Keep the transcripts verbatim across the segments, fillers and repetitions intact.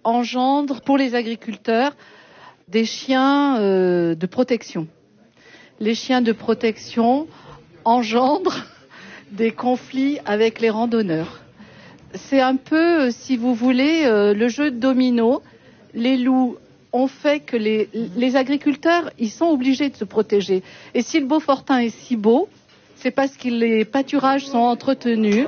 engendre pour les agriculteurs des chiens euh, de protection. Les chiens de protection engendrent des conflits avec les randonneurs. C'est un peu, si vous voulez, euh, le jeu de domino. Les loups ont fait que les, les agriculteurs, ils sont obligés de se protéger. Et si le Beaufortain est si beau, c'est parce que les pâturages sont entretenus.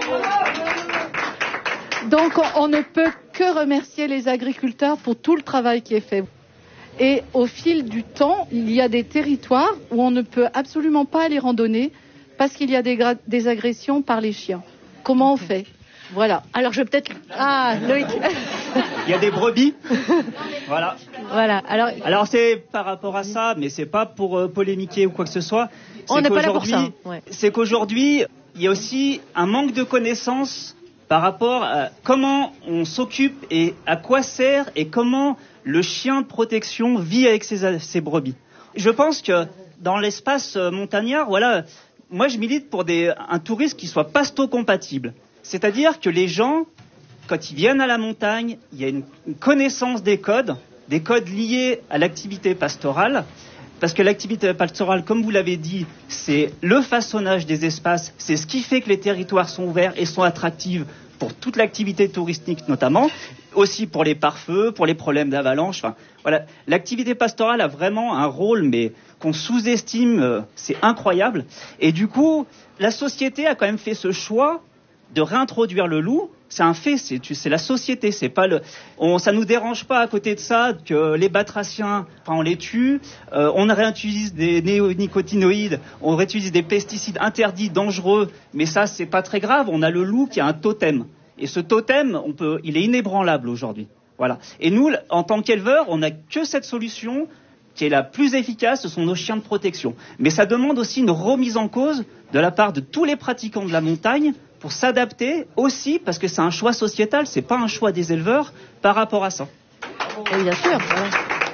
Donc on, on ne peut que remercier les agriculteurs pour tout le travail qui est fait. Et au fil du temps, il y a des territoires où on ne peut absolument pas aller randonner parce qu'il y a des, gra- des agressions par les chiens. Comment on fait ? Voilà. Alors je vais peut-être... Ah, Loïc. Il y a des brebis. Voilà. Voilà. Alors, Alors c'est par rapport à ça, mais c'est pas pour euh, polémiquer ou quoi que ce soit. C'est on n'est pas là pour qu'aujourd'hui- ça. Ouais. C'est qu'aujourd'hui, il y a aussi un manque de connaissances par rapport à comment on s'occupe et à quoi sert et comment le chien de protection vit avec ses, ses brebis. Je pense que dans l'espace euh, montagnard, voilà, moi je milite pour des, un tourisme qui soit pasto-compatible. C'est-à-dire que les gens, quand ils viennent à la montagne, il y a une, une connaissance des codes, des codes liés à l'activité pastorale, parce que l'activité pastorale, comme vous l'avez dit, c'est le façonnage des espaces, c'est ce qui fait que les territoires sont ouverts et sont attractifs pour toute l'activité touristique notamment, aussi pour les pare-feux, pour les problèmes d'avalanche. Enfin, voilà, l'activité pastorale a vraiment un rôle, mais qu'on sous-estime, euh, c'est incroyable. Et du coup, la société a quand même fait ce choix de réintroduire le loup. C'est un fait, c'est, c'est la société, c'est pas le. On, ça nous dérange pas à côté de ça que les batraciens, enfin on les tue, euh, on réutilise des néonicotinoïdes, on réutilise des pesticides interdits, dangereux, mais ça c'est pas très grave. On a le loup qui a un totem, et ce totem, on peut, il est inébranlable aujourd'hui. Voilà. Et nous, en tant qu'éleveurs, on n'a que cette solution qui est la plus efficace, ce sont nos chiens de protection. Mais ça demande aussi une remise en cause de la part de tous les pratiquants de la montagne pour s'adapter aussi, parce que c'est un choix sociétal, c'est pas un choix des éleveurs par rapport à ça. Et bien sûr. Voilà.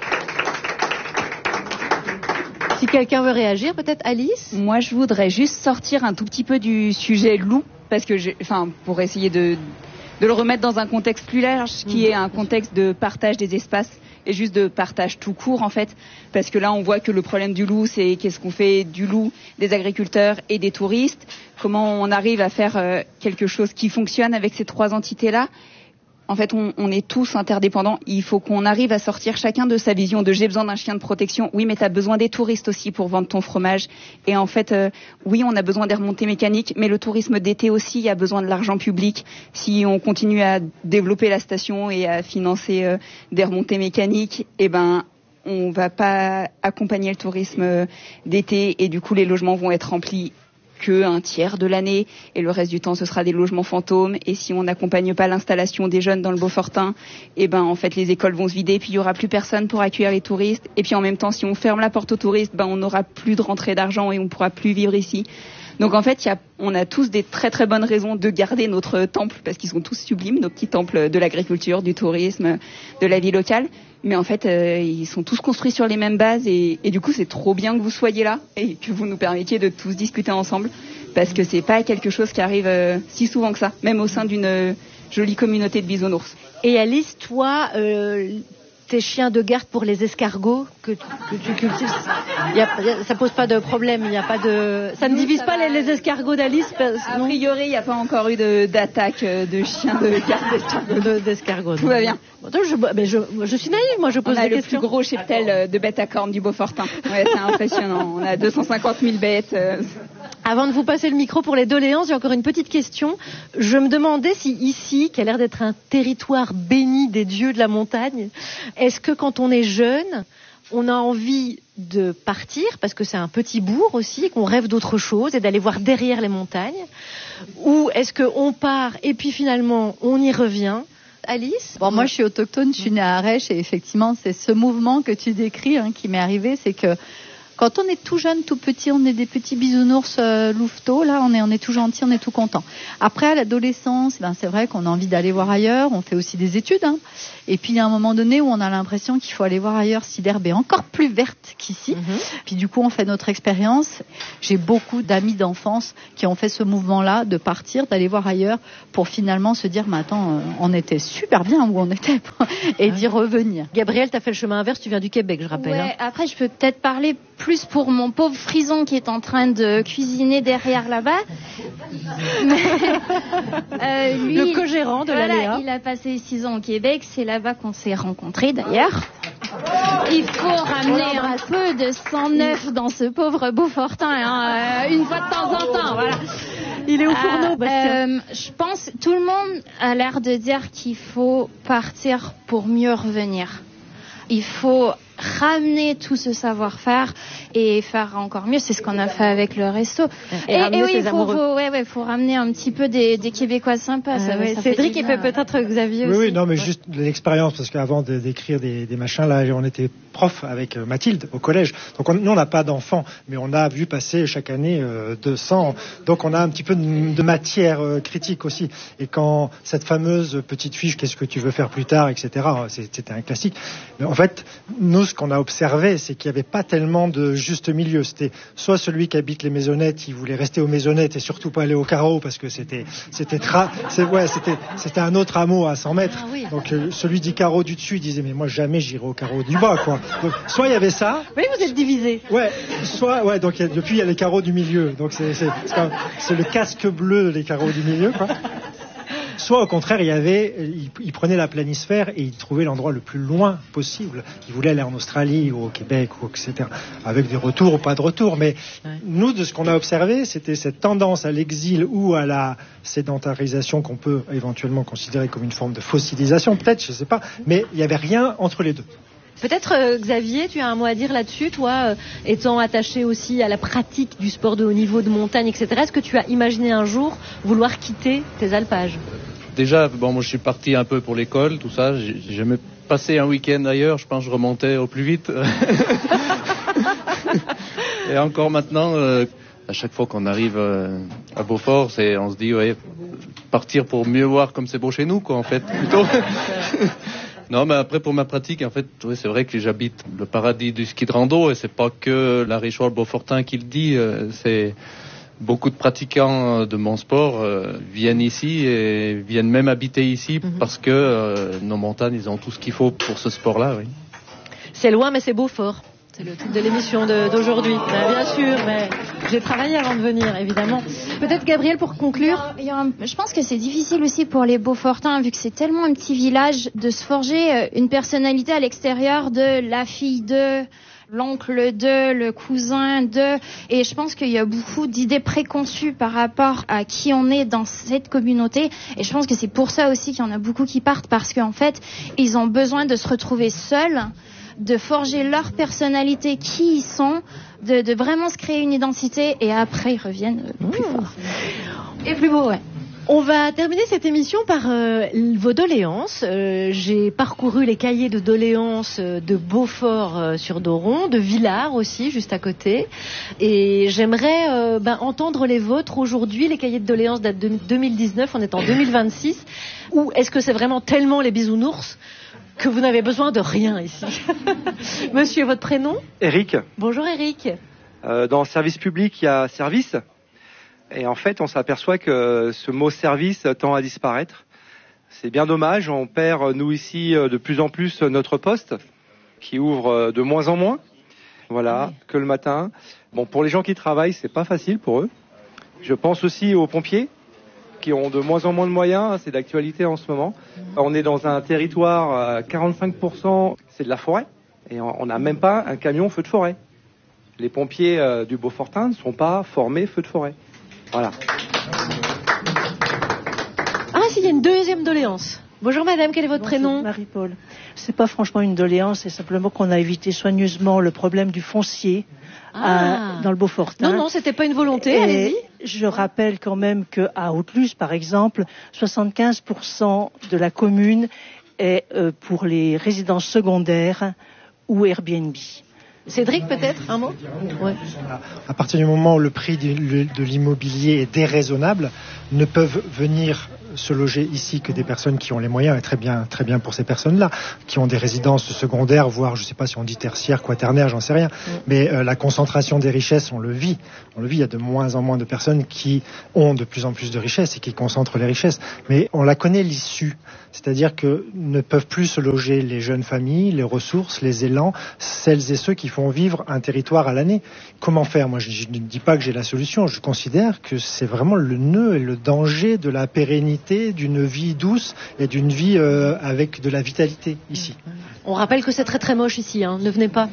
Si quelqu'un veut réagir, peut-être Alice ? Moi, je voudrais juste sortir un tout petit peu du sujet loup, parce que, j'ai, enfin, pour essayer de, de le remettre dans un contexte plus large, qui est un contexte de partage des espaces et juste de partage tout court, en fait. Parce que là, on voit que le problème du loup, c'est qu'est-ce qu'on fait du loup, des agriculteurs et des touristes. Comment on arrive à faire euh, quelque chose qui fonctionne avec ces trois entités-là. En fait, on, on est tous interdépendants. Il faut qu'on arrive à sortir chacun de sa vision de j'ai besoin d'un chien de protection. Oui, mais tu as besoin des touristes aussi pour vendre ton fromage. Et en fait, euh, oui, on a besoin des remontées mécaniques, mais le tourisme d'été aussi a besoin de l'argent public. Si on continue à développer la station et à financer euh, des remontées mécaniques, eh ben, on va pas accompagner le tourisme d'été et du coup, les logements vont être remplis que un tiers de l'année et le reste du temps ce sera des logements fantômes. Et si on n'accompagne pas l'installation des jeunes dans le Beaufortain, et ben en fait les écoles vont se vider, puis il y aura plus personne pour accueillir les touristes. Et puis en même temps, si on ferme la porte aux touristes, ben on n'aura plus de rentrée d'argent et on pourra plus vivre ici. Donc en fait, y a, on a tous des très très bonnes raisons de garder notre temple parce qu'ils sont tous sublimes, nos petits temples de l'agriculture, du tourisme, de la vie locale. Mais en fait, euh, ils sont tous construits sur les mêmes bases et, et du coup, c'est trop bien que vous soyez là et que vous nous permettiez de tous discuter ensemble parce que c'est pas quelque chose qui arrive euh, si souvent que ça, même au sein d'une euh, jolie communauté de bisounours. Et Alice, toi, euh, tes chiens de garde pour les escargots que, que tu cultives, y a, y a, ça pose pas de problème, il y a pas de, ça ne divise pas les, les escargots d'Alice. A priori, il n'y a pas encore eu de, d'attaque de chiens de garde d'escargots. De, d'escargots. Tout va bien. Je, mais je, je suis naïve, moi je pose des des questions. On a le plus gros cheptel de bêtes à cornes du Beaufortain. Ouais, c'est impressionnant. On a deux cent cinquante mille bêtes. Avant de vous passer le micro pour les doléances, j'ai encore une petite question. Je me demandais si ici, qui a l'air d'être un territoire béni des dieux de la montagne, est-ce que quand on est jeune, on a envie de partir, parce que c'est un petit bourg aussi, qu'on rêve d'autre chose et d'aller voir derrière les montagnes, ou est-ce qu'on part et puis finalement on y revient? Alice? Bon, moi je suis autochtone, je suis née à Arèche et effectivement c'est ce mouvement que tu décris hein, qui m'est arrivé, c'est que Quand on est tout jeune, tout petit, on est des petits bisounours euh, louveteaux, là, on est, on est tout gentil, on est tout content. Après, à l'adolescence, ben, c'est vrai qu'on a envie d'aller voir ailleurs, on fait aussi des études, hein. Et puis, il y a un moment donné où on a l'impression qu'il faut aller voir ailleurs si l'herbe est encore plus verte qu'ici. Mm-hmm. Puis, du coup, on fait notre expérience. J'ai beaucoup d'amis d'enfance qui ont fait ce mouvement-là, de partir, d'aller voir ailleurs, pour finalement se dire, mais attends, on était super bien où on était, et d'y revenir. Gabrielle, t'as fait le chemin inverse, tu viens du Québec, je rappelle. Ouais, hein. Après, je peux peut-être parler plus pour mon pauvre frison qui est en train de cuisiner derrière là-bas. Mais, euh, lui, le co-gérant de voilà, la Léa. Il a passé six ans au Québec, c'est là-bas qu'on s'est rencontrés d'ailleurs. Il faut ramener un peu de sang neuf dans ce pauvre Beaufortin, hein, une fois de temps en temps, voilà. Il est au fourneau, euh, Bastien. euh, Je pense tout le monde a l'air de dire qu'il faut partir pour mieux revenir. Il faut ramener tout ce savoir-faire et faire encore mieux. C'est ce qu'on a fait avec le resto. Et, et, et oui, il faut, faut, ouais, ouais, faut ramener un petit peu des, des Québécois sympas. Ah, ça, ouais. ça Cédric, fait il fait peut-être Xavier aussi. Oui, oui, non, mais ouais. Juste l'expérience, parce qu'avant de, d'écrire des, des machins, là, on était prof avec Mathilde au collège. Donc on, nous, on n'a pas d'enfants, mais on a vu passer chaque année euh, deux cents. Donc on a un petit peu de, de matière euh, critique aussi. Et quand cette fameuse petite fiche, qu'est-ce que tu veux faire plus tard, et cetera, c'était un classique. Mais en fait, nous, ce qu'on a observé, c'est qu'il n'y avait pas tellement de juste milieu. C'était soit celui qui habite les maisonnettes, il voulait rester aux maisonnettes et surtout pas aller au carreau parce que c'était c'était tra... c'est, ouais, c'était c'était un autre hameau à cent mètres. Ah, oui. Donc euh, celui du carreau du dessus, il disait mais moi jamais j'irai au carreau du bas, quoi. Donc soit il y avait ça. Oui, vous êtes divisés. Ouais, soit ouais, donc y a, depuis il y a les carreaux du milieu. Donc c'est c'est c'est, c'est, c'est le casque bleu les carreaux du milieu, quoi. Soit au contraire, il y avait, il, il prenait la planisphère et il trouvait l'endroit le plus loin possible. Il voulait aller en Australie ou au Québec ou et cetera. Avec des retours ou pas de retours. Mais ouais. Nous, de ce qu'on a observé, c'était cette tendance à l'exil ou à la sédentarisation qu'on peut éventuellement considérer comme une forme de fossilisation, peut-être, je ne sais pas. Mais il n'y avait rien entre les deux. Peut-être, euh, Xavier, tu as un mot à dire là-dessus, toi, euh, étant attaché aussi à la pratique du sport de haut niveau, de montagne, et cetera. Est-ce que tu as imaginé un jour vouloir quitter tes alpages ? Déjà, bon, moi je suis parti un peu pour l'école, tout ça. J'ai, j'ai jamais passé un week-end ailleurs. Je pense que je remontais au plus vite. Et encore maintenant, euh, à chaque fois qu'on arrive euh, à Beaufort, c'est, on se dit, ouais, partir pour mieux voir comme c'est beau chez nous, quoi, en fait, plutôt. Non, mais après, pour ma pratique, en fait, oui, c'est vrai que j'habite le paradis du ski de rando et c'est pas que la Richard Beaufortin qui le dit, euh, c'est beaucoup de pratiquants de mon sport euh, viennent ici et viennent même habiter ici mm-hmm. parce que euh, nos montagnes, ils ont tout ce qu'il faut pour ce sport-là, oui. C'est loin, mais c'est Beaufort. C'est le titre de l'émission de, d'aujourd'hui. Ben, bien sûr, mais j'ai travaillé avant de venir, évidemment. Peut-être, Gabrielle, pour conclure. Il y a, il y a un, je pense que c'est difficile aussi pour les Beaufortins, vu que c'est tellement un petit village, de se forger une personnalité à l'extérieur de la fille de, l'oncle de, le cousin de. Et je pense qu'il y a beaucoup d'idées préconçues par rapport à qui on est dans cette communauté. Et je pense que c'est pour ça aussi qu'il y en a beaucoup qui partent, parce qu'en fait, ils ont besoin de se retrouver seuls, de forger leur personnalité, qui ils sont, de, de vraiment se créer une identité, et après ils reviennent plus mmh. forts. Et plus beau, ouais. On va terminer cette émission par euh, vos doléances. Euh, j'ai parcouru les cahiers de doléances de Beaufort euh, sur Doron, de Villars aussi, juste à côté. Et j'aimerais euh, ben, entendre les vôtres aujourd'hui. Les cahiers de doléances datent de deux mille dix-neuf, on est en deux mille vingt-six. Ou est-ce que c'est vraiment tellement les bisounours que vous n'avez besoin de rien ici? Monsieur, votre prénom? Eric. Bonjour Eric. Euh, dans service public, il y a service. Et en fait, on s'aperçoit que ce mot service tend à disparaître. C'est bien dommage. On perd, nous ici, de plus en plus notre poste, qui ouvre de moins en moins. Voilà, oui. Que le matin. Bon, pour les gens qui travaillent, c'est pas facile pour eux. Je pense aussi aux pompiers, qui ont de moins en moins de moyens, c'est d'actualité en ce moment. On est dans un territoire à quarante-cinq pour cent, c'est de la forêt, et on n'a même pas un camion feu de forêt. Les pompiers euh, du Beaufortin ne sont pas formés feu de forêt. Voilà. Ah, s'il y a une deuxième doléance. Bonjour madame, quel est votre Bonjour, prénom? Marie-Paul. C'est pas franchement une doléance, c'est simplement qu'on a évité soigneusement le problème du foncier ah. à, dans le Beaufortin. Non, non, c'était pas une volonté, et allez-y. Je rappelle quand même qu'à Haute-Luce, par exemple, soixante-quinze pour cent de la commune est euh, pour les résidences secondaires ou Airbnb. Cédric, peut-être, un mot ? Ouais. À partir du moment où le prix de l'immobilier est déraisonnable, ne peuvent venir se loger ici que des personnes qui ont les moyens, et très bien, très bien pour ces personnes-là, qui ont des résidences secondaires, voire, je ne sais pas si on dit tertiaire, quaternaire, j'en sais rien. Mm. Mais euh, la concentration des richesses, on le vit. On le vit, il y a de moins en moins de personnes qui ont de plus en plus de richesses et qui concentrent les richesses. Mais on la connaît l'issue. C'est-à-dire que ne peuvent plus se loger les jeunes familles, les ressources, les élans, celles et ceux qui font vivre un territoire à l'année. Comment faire ? Moi, je, je ne dis pas que j'ai la solution. Je considère que c'est vraiment le nœud et le danger de la pérennité, d'une vie douce et d'une vie euh, avec de la vitalité ici. On rappelle que c'est très très moche ici, hein. Ne venez pas.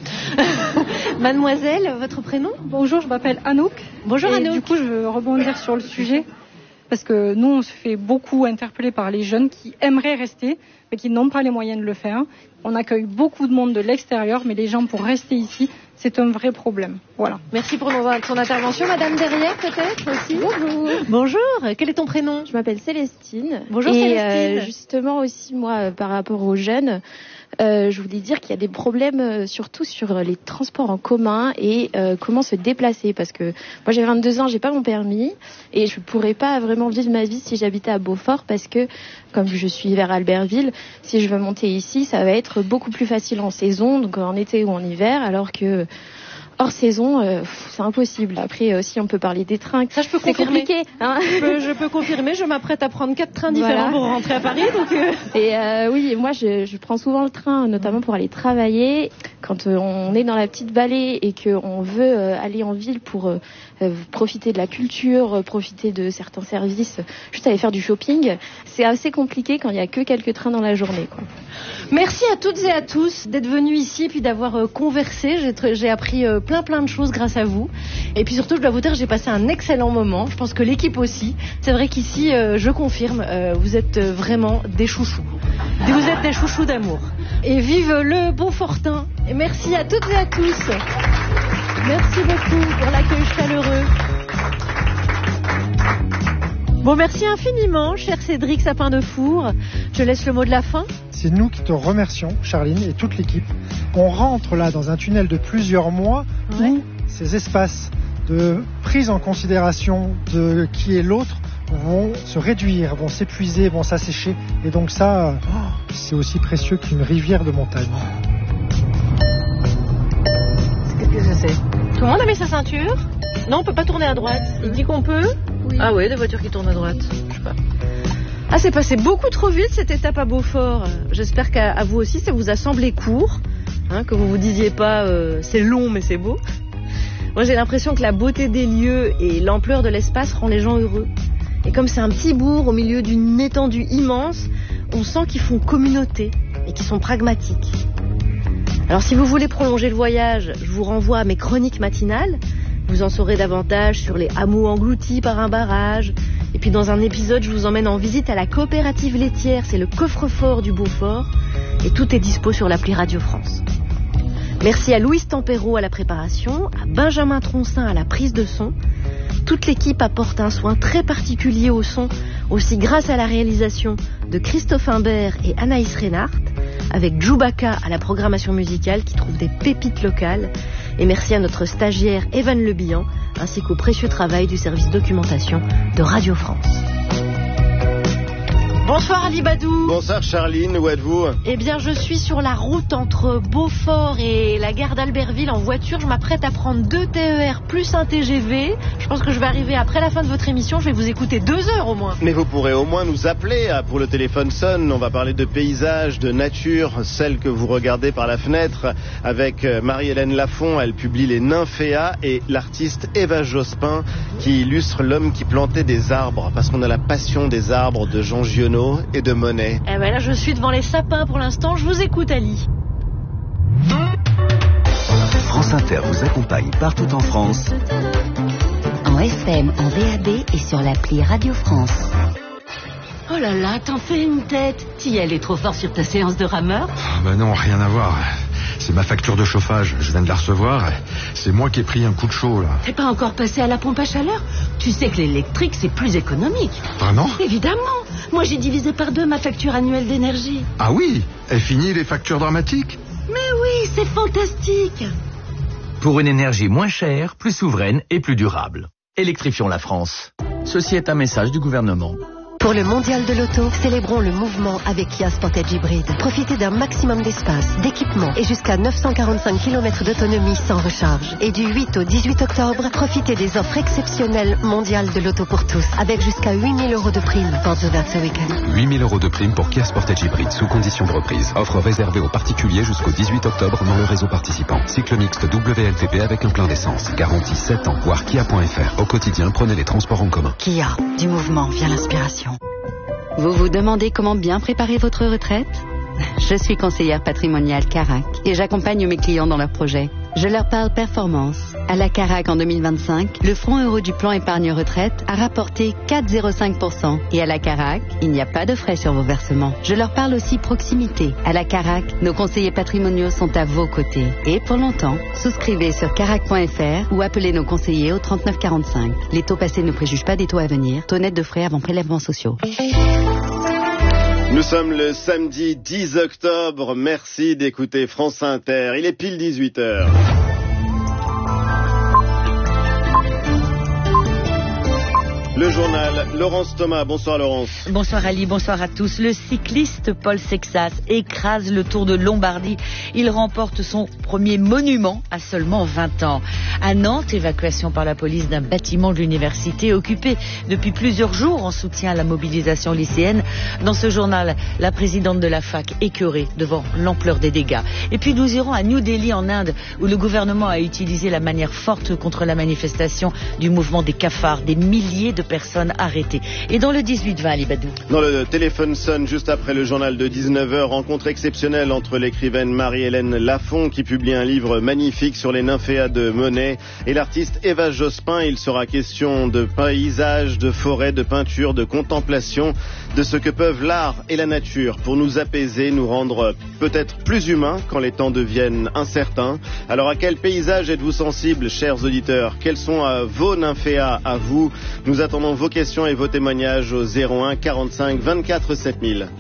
Mademoiselle, votre prénom ? Bonjour, je m'appelle Anouk. Bonjour et Anouk. Du coup, je veux rebondir sur le sujet. Parce que nous, on se fait beaucoup interpeller par les jeunes qui aimeraient rester, mais qui n'ont pas les moyens de le faire. On accueille beaucoup de monde de l'extérieur, mais les gens, pour rester ici, c'est un vrai problème. Voilà. Merci pour ton intervention. Madame derrière, peut-être aussi. Bonjour. Bonjour. Quel est ton prénom ? Je m'appelle Célestine. Bonjour et Célestine. Euh, justement aussi, moi, euh, par rapport aux jeunes, euh, je voulais dire qu'il y a des problèmes euh, surtout sur les transports en commun et euh, comment se déplacer. Parce que moi, j'ai vingt-deux ans, j'ai pas mon permis et je pourrais pas vraiment vivre ma vie si j'habitais à Beaufort parce que, comme je suis vers Albertville, si je veux monter ici, ça va être beaucoup plus facile en saison, donc en été ou en hiver, alors que hors saison, euh, c'est impossible. Après aussi, on peut parler des trains. Ça, je peux c'est confirmer. compliqué. Hein je, peux, je peux confirmer. Je m'apprête à prendre quatre trains différents voilà. pour rentrer à Paris. Donc euh... Et euh, oui, moi, je, je prends souvent le train, notamment pour aller travailler. Quand euh, on est dans la petite vallée et qu'on veut euh, aller en ville pour euh, profiter de la culture, euh, profiter de certains services, juste aller faire du shopping, c'est assez compliqué quand il n'y a que quelques trains dans la journée, quoi. Merci à toutes et à tous d'être venus ici et puis d'avoir euh, conversé. J'ai, j'ai appris euh, plein plein de choses grâce à vous. Et puis surtout, je dois vous dire, j'ai passé un excellent moment. Je pense que l'équipe aussi. C'est vrai qu'ici, euh, je confirme, euh, vous êtes euh, vraiment des chouchous. Vous êtes des chouchous d'amour. Et vive le Beaufortin. Et merci à toutes et à tous. Merci beaucoup pour l'accueil chaleureux. Bon, merci infiniment, cher Cédric Sapin de Four. Je laisse le mot de la fin. C'est nous qui te remercions, Charline, et toute l'équipe. On rentre là dans un tunnel de plusieurs mois ouais. où ces espaces de prise en considération de qui est l'autre vont se réduire, vont s'épuiser, vont s'assécher. Et donc ça, oh, c'est aussi précieux qu'une rivière de montagne. Qu'est-ce que c'est ? Tout le monde a mis sa ceinture ? Non, on peut pas tourner à droite. Il dit qu'on peut ? Oui. Ah oui, des voitures qui tournent à droite. Je sais pas. Ah, c'est passé beaucoup trop vite cette étape à Beaufort. J'espère qu'à à vous aussi, ça vous a semblé court. Hein, que vous vous disiez pas euh, c'est long mais c'est beau. Moi, j'ai l'impression que la beauté des lieux et l'ampleur de l'espace rend les gens heureux. Et comme c'est un petit bourg au milieu d'une étendue immense, on sent qu'ils font communauté et qu'ils sont pragmatiques. Alors si vous voulez prolonger le voyage, je vous renvoie à mes chroniques matinales. Vous en saurez davantage sur les hameaux engloutis par un barrage. Et puis dans un épisode, je vous emmène en visite à la coopérative laitière. C'est le coffre-fort du Beaufort. Et tout est dispo sur l'appli Radio France. Merci à Louise Tempero à la préparation, à Benjamin Troncin à la prise de son. Toute l'équipe apporte un soin très particulier au son, aussi grâce à la réalisation de Christophe Imbert et Anaïs Reinhardt, avec Djoubaka à la programmation musicale qui trouve des pépites locales. Et merci à notre stagiaire Evan Lebihan, ainsi qu'au précieux travail du service documentation de Radio France. Bonsoir Ali Badou. Bonsoir Charline, où êtes-vous ? Eh bien je suis sur la route entre Beaufort et la gare d'Albertville en voiture. Je m'apprête à prendre deux T E R plus un T G V. Je pense que je vais arriver après la fin de votre émission. Je vais vous écouter deux heures au moins. Mais vous pourrez au moins nous appeler pour le téléphone sonne. On va parler de paysages, de nature, celle que vous regardez par la fenêtre avec Marie-Hélène Lafont. Elle publie les Nymphéas et l'artiste Eva Jospin qui illustre l'homme qui plantait des arbres parce qu'on a la passion des arbres de Jean Giono et de Monet. Eh ben là, je suis devant les sapins pour l'instant. Je vous écoute, Ali. France Inter vous accompagne partout en France. En F M, en V A B et sur l'appli Radio France. Oh là là, t'en fais une tête. T'y allais trop fort sur ta séance de rameur ? Ah bah non, rien à voir. C'est ma facture de chauffage, je viens de la recevoir. C'est moi qui ai pris un coup de chaud, là. T'es pas encore passé à la pompe à chaleur ? Tu sais que l'électrique, c'est plus économique. Vraiment ? Évidemment. Moi, j'ai divisé par deux ma facture annuelle d'énergie. Ah oui ? Est fini les factures dramatiques ? Mais oui, c'est fantastique. pour une énergie moins chère, plus souveraine et plus durable. Électrifions la France. Ceci est un message du gouvernement. Pour le mondial de l'auto, célébrons le mouvement avec Kia Sportage Hybride. Profitez d'un maximum d'espace, d'équipement et jusqu'à neuf cent quarante-cinq kilomètres d'autonomie sans recharge. Et du huit au dix-huit octobre, profitez des offres exceptionnelles mondiales de l'auto pour tous, avec jusqu'à huit mille euros de prime. Portes ouvertes ce week-end. huit mille euros de prime pour Kia Sportage Hybride sous condition de reprise. Offre réservée aux particuliers jusqu'au dix-huit octobre dans le réseau participant. Cycle mixte W L T P avec un plein d'essence. Garantie sept ans. Voir kia point f r. Au quotidien, prenez les transports en commun. Kia, du mouvement vient l'inspiration. Vous vous demandez comment bien préparer votre retraite ? Je suis conseillère patrimoniale Carac et j'accompagne mes clients dans leurs projets. Je leur parle performance. À la Carac en deux mille vingt-cinq, le fonds euro du plan épargne retraite a rapporté quatre virgule zéro cinq pour cent. Et à la Carac, il n'y a pas de frais sur vos versements. Je leur parle aussi proximité. À la Carac, nos conseillers patrimoniaux sont à vos côtés. Et pour longtemps, souscrivez sur carac point f r ou appelez nos conseillers au trente-neuf quarante-cinq. Les taux passés ne préjugent pas des taux à venir. Taux net de frais avant prélèvements sociaux. Nous sommes le samedi dix octobre. Merci d'écouter France Inter. Il est pile dix-huit heures. Le journal, Laurence Thomas. Bonsoir Laurence. Bonsoir Ali, bonsoir à tous. Le cycliste Paul Sexas écrase le Tour de Lombardie. Il remporte son premier monument à seulement vingt ans. À Nantes, évacuation par la police d'un bâtiment de l'université occupé depuis plusieurs jours en soutien à la mobilisation lycéenne. Dans ce journal, la présidente de la fac écœurée devant l'ampleur des dégâts. Et puis nous irons à New Delhi en Inde où le gouvernement a utilisé la manière forte contre la manifestation du mouvement des cafards. Des milliers de personnes arrêtées. Et dans le dix-huit vingt, Ali Badou. Dans le téléphone sonne juste après le journal de dix-neuf heures, rencontre exceptionnelle entre l'écrivaine Marie-Hélène Lafont qui publie un livre magnifique sur les nymphéas de Monet et l'artiste Eva Jospin. Il sera question de paysage, de forêt, de peinture, de contemplation, de ce que peuvent l'art et la nature pour nous apaiser, nous rendre peut-être plus humains quand les temps deviennent incertains. Alors à quel paysage êtes-vous sensibles, chers auditeurs? Quels sont euh, vos nymphéas à vous? Nous attendons vos questions et vos témoignages au zéro un quarante-cinq vingt-quatre sept mille.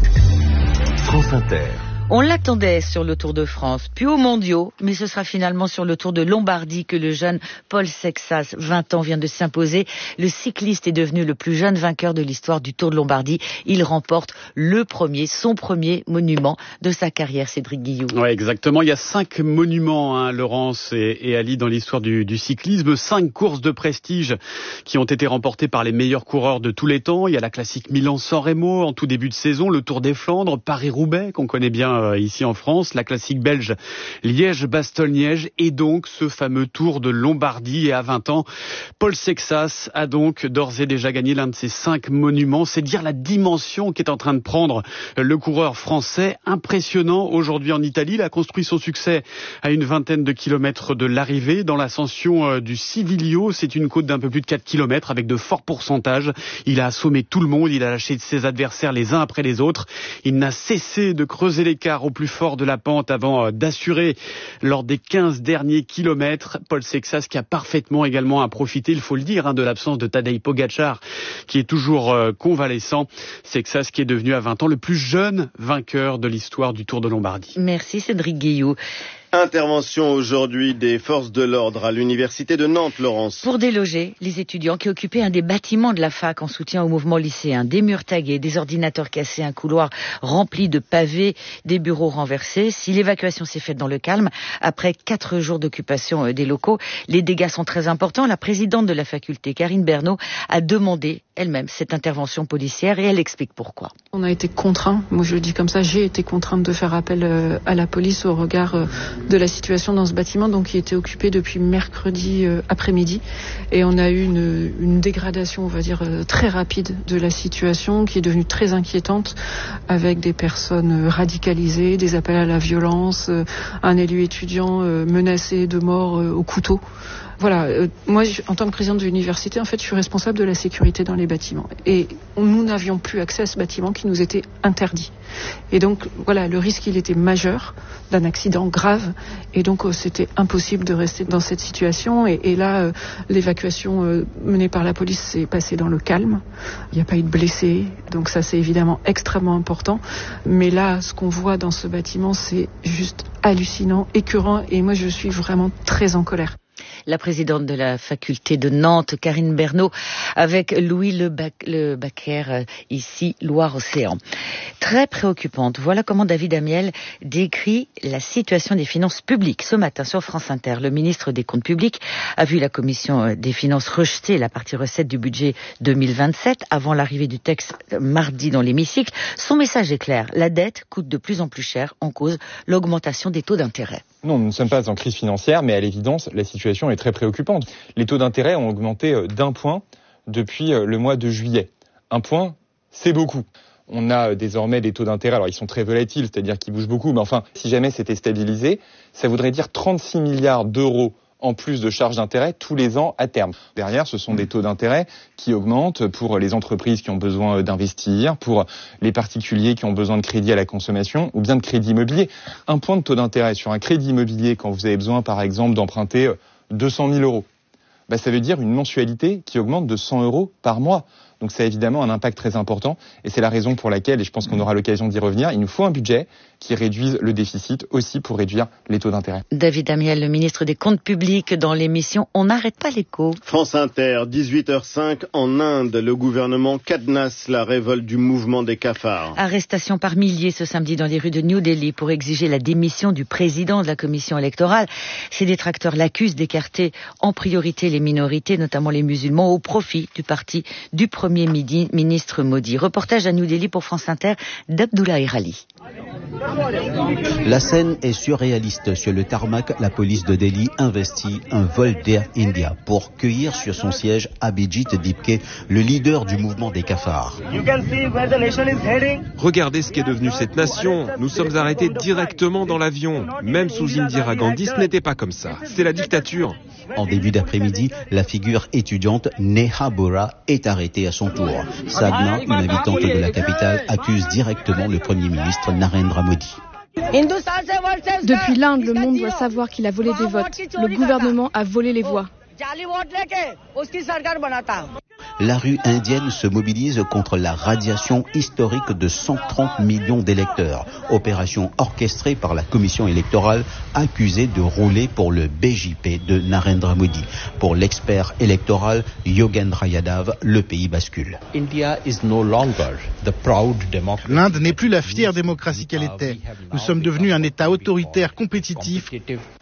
France Inter. On l'attendait sur le Tour de France, puis aux mondiaux, mais ce sera finalement sur le Tour de Lombardie que le jeune Paul Sexas, vingt ans, vient de s'imposer. Le cycliste est devenu le plus jeune vainqueur de l'histoire du Tour de Lombardie. Il remporte le premier, son premier monument de sa carrière, Cédric Guillou. Ouais, exactement. Il y a cinq monuments, hein, Laurence et, et Ali, dans l'histoire du, du cyclisme. Cinq courses de prestige qui ont été remportées par les meilleurs coureurs de tous les temps. Il y a la classique Milan-San Remo en tout début de saison, le Tour des Flandres, Paris-Roubaix, qu'on connaît bien ici en France, la classique belge Liège-Bastogne-Liège et donc ce fameux Tour de Lombardie. Et à vingt ans, Paul Sexas a donc d'ores et déjà gagné l'un de ces cinq monuments. C'est dire la dimension qu'est en train de prendre le coureur français. Impressionnant aujourd'hui en Italie. Il a construit son succès à une vingtaine de kilomètres de l'arrivée dans l'ascension du Civiglio. C'est une côte d'un peu plus de quatre kilomètres avec de forts pourcentages. Il a assommé tout le monde. Il a lâché ses adversaires les uns après les autres. Il n'a cessé de creuser l'écart au plus fort de la pente avant d'assurer lors des quinze derniers kilomètres. Paul Sexas qui a parfaitement également à profiter, il faut le dire, hein, de l'absence de Tadej Pogačar qui est toujours euh, convalescent. Sexas qui est devenu à vingt ans le plus jeune vainqueur de l'histoire du Tour de Lombardie. Merci Cédric Guillou. Intervention aujourd'hui des forces de l'ordre à l'université de Nantes, Laurence. Pour déloger les étudiants qui occupaient un des bâtiments de la fac en soutien au mouvement lycéen. Des murs tagués, des ordinateurs cassés, un couloir rempli de pavés, des bureaux renversés. Si l'évacuation s'est faite dans le calme, après quatre jours d'occupation des locaux, les dégâts sont très importants. La présidente de la faculté, Karine Bernot, a demandé elle-même cette intervention policière et elle explique pourquoi. On a été contraints, moi je le dis comme ça, j'ai été contrainte de faire appel euh, à la police au regard euh, de la situation dans ce bâtiment, donc qui était occupé depuis mercredi euh, après-midi, et on a eu une, une dégradation, on va dire, euh, très rapide de la situation, qui est devenue très inquiétante, avec des personnes euh, radicalisées, des appels à la violence, euh, un élu étudiant euh, menacé de mort euh, au couteau. Voilà, euh, moi, je, en tant que présidente de l'université, en fait, je suis responsable de la sécurité dans les bâtiments. Et nous n'avions plus accès à ce bâtiment qui nous était interdit. Et donc, voilà, le risque, il était majeur d'un accident grave. Et donc, euh, c'était impossible de rester dans cette situation. Et, et là, euh, l'évacuation euh, menée par la police s'est passée dans le calme. Il n'y a pas eu de blessés. Donc ça, c'est évidemment extrêmement important. Mais là, ce qu'on voit dans ce bâtiment, c'est juste hallucinant, écœurant. Et moi, je suis vraiment très en colère. La présidente de la faculté de Nantes, Karine Bernot, avec Louis Le, Bac- Le Bacquer, ici, Loire-Océan. Très préoccupante. Voilà comment David Amiel décrit la situation des finances publiques. Ce matin, sur France Inter, le ministre des Comptes publics a vu la commission des finances rejeter la partie recette du budget deux mille vingt-sept avant l'arrivée du texte mardi dans l'hémicycle. Son message est clair. La dette coûte de plus en plus cher, en cause l'augmentation des taux d'intérêt. Non, nous ne sommes pas en crise financière, mais à l'évidence, la situation est très préoccupante. Les taux d'intérêt ont augmenté d'un point depuis le mois de juillet. Un point, c'est beaucoup. On a désormais des taux d'intérêt, alors ils sont très volatiles, c'est-à-dire qu'ils bougent beaucoup, mais enfin, si jamais c'était stabilisé, ça voudrait dire trente-six milliards d'euros en plus de charges d'intérêt tous les ans à terme. Derrière, ce sont des taux d'intérêt qui augmentent pour les entreprises qui ont besoin d'investir, pour les particuliers qui ont besoin de crédit à la consommation ou bien de crédit immobilier. Un point de taux d'intérêt sur un crédit immobilier quand vous avez besoin, par exemple, d'emprunter deux cent mille euros, bah, ça veut dire une mensualité qui augmente de cent euros par mois. Donc ça a évidemment un impact très important et c'est la raison pour laquelle, et je pense qu'on aura l'occasion d'y revenir, il nous faut un budget qui réduise le déficit aussi pour réduire les taux d'intérêt. David Amiel, le ministre des Comptes publics, dans l'émission On n'arrête pas l'écho. France Inter, dix-huit heures cinq, en Inde, le gouvernement cadenasse la révolte du mouvement des cafards. Arrestation par milliers ce samedi dans les rues de New Delhi pour exiger la démission du président de la commission électorale. Ses détracteurs l'accusent d'écarter en priorité les minorités, notamment les musulmans, au profit du parti du premier ministre Modi. Reportage à New Delhi pour France Inter d'Abdullah Erali. La scène est surréaliste. Sur le tarmac, la police de Delhi investit un vol d'Air India pour cueillir sur son siège Abhijit Dipke, le leader du mouvement des cafards. Regardez ce qu'est devenu cette nation. Nous sommes arrêtés directement dans l'avion. Même sous Indira Gandhi, ce n'était pas comme ça. C'est la dictature. En début d'après-midi, la figure étudiante Neha Bora est arrêtée à son tour. Sadhna, une habitante de la capitale, accuse directement le Premier ministre Narendra Modi. Depuis l'Inde, le monde doit savoir qu'il a volé des votes. Le gouvernement a volé les voix. La rue indienne se mobilise contre la radiation historique de cent trente millions d'électeurs. Opération orchestrée par la commission électorale accusée de rouler pour le B J P de Narendra Modi. Pour l'expert électoral Yogendra Yadav, le pays bascule. L'Inde n'est plus la fière démocratie qu'elle était. Nous sommes devenus un État autoritaire compétitif.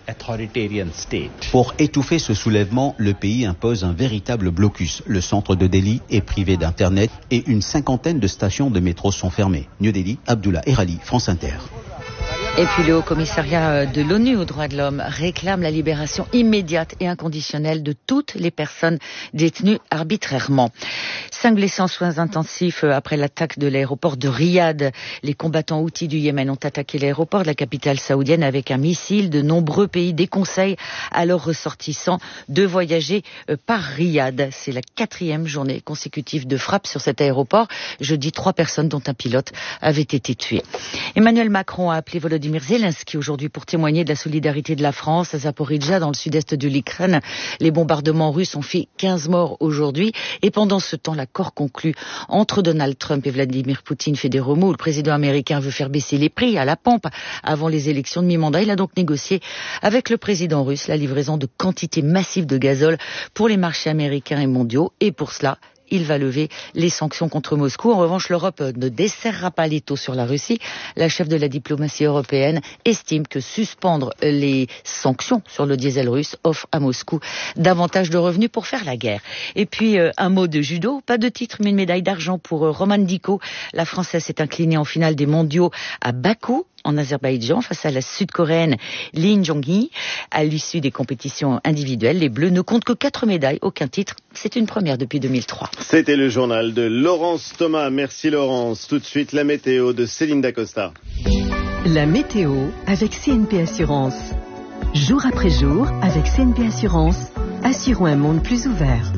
Pour étouffer ce soulèvement, le pays impose un véritable blocus. Le centre de Delhi est privé d'internet et une cinquantaine de stations de métro sont fermées. New Delhi, Abdullah Erali, France Inter. Et puis le Haut-Commissariat de l'ONU aux droits de l'homme réclame la libération immédiate et inconditionnelle de toutes les personnes détenues arbitrairement. Cinq blessés en soins intensifs après l'attaque de l'aéroport de Riyad. Les combattants houthis du Yémen ont attaqué l'aéroport de la capitale saoudienne avec un missile. De nombreux pays déconseillent à leurs ressortissants de voyager par Riyad. C'est la quatrième journée consécutive de frappe sur cet aéroport. Jeudi, trois personnes, dont un pilote, avaient été tuées. Emmanuel Macron a appelé Volodymyr Zelensky aujourd'hui pour témoigner de la solidarité de la France à Zaporijjia, dans le sud-est de l'Ukraine. Les bombardements russes ont fait quinze morts aujourd'hui et pendant ce temps, l'accord conclu entre Donald Trump et Vladimir Poutine fait des remous. Le président américain veut faire baisser les prix à la pompe avant les élections de mi-mandat. Il a donc négocié avec le président russe la livraison de quantités massives de gazole pour les marchés américains et mondiaux et pour cela, il va lever les sanctions contre Moscou. En revanche, l'Europe ne desserrera pas les taux sur la Russie. La chef de la diplomatie européenne estime que suspendre les sanctions sur le diesel russe offre à Moscou davantage de revenus pour faire la guerre. Et puis, euh, un mot de judo. Pas de titre, mais une médaille d'argent pour euh, Roman Diko. La Française s'est inclinée en finale des mondiaux à Bakou, en Azerbaïdjan, face à la Sud-Coréenne Lee Jong-hee. À l'issue des compétitions individuelles, les Bleus ne comptent que quatre médailles, aucun titre. C'est une première depuis deux mille trois. C'était le journal de Laurence Thomas. Merci Laurence. Tout de suite, la météo de Céline Dacosta. La météo avec C N P Assurance. Jour après jour, avec C N P Assurance, assurons un monde plus ouvert.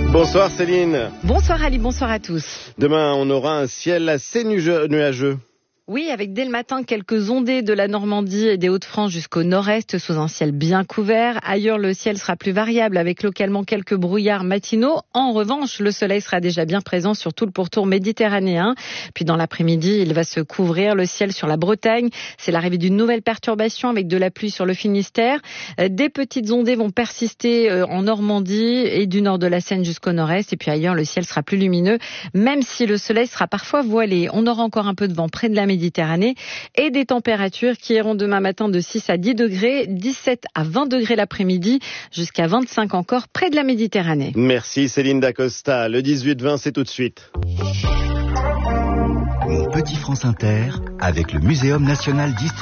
Bonsoir Céline. Bonsoir Ali, bonsoir à tous. Demain, on aura un ciel assez nuageux. Oui, avec dès le matin quelques ondées de la Normandie et des Hauts-de-France jusqu'au nord-est sous un ciel bien couvert. Ailleurs, le ciel sera plus variable avec localement quelques brouillards matinaux. En revanche, le soleil sera déjà bien présent sur tout le pourtour méditerranéen. Puis dans l'après-midi, il va se couvrir le ciel sur la Bretagne. C'est l'arrivée d'une nouvelle perturbation avec de la pluie sur le Finistère. Des petites ondées vont persister en Normandie et du nord de la Seine jusqu'au nord-est. Et puis ailleurs, le ciel sera plus lumineux, même si le soleil sera parfois voilé. On aura encore un peu de vent près de la Méditerranée et des températures qui iront demain matin de six à dix degrés, dix-sept à vingt degrés l'après-midi, jusqu'à vingt-cinq encore près de la Méditerranée. Merci Céline Dacosta. Le dix-huit vingt, c'est tout de suite. Mon petit France Inter avec le Muséum national d'histoire.